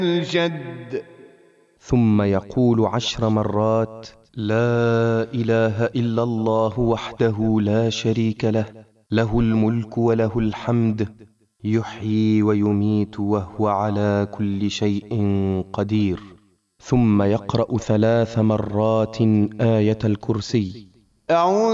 الجد. ثم يقول 10 مرات: لا إله إلا الله وحده لا شريك له، له الملك وله الحمد، يحيي ويميت وهو على كل شيء قدير. ثم يقرأ 3 مرات آية الكرسي. أعوذ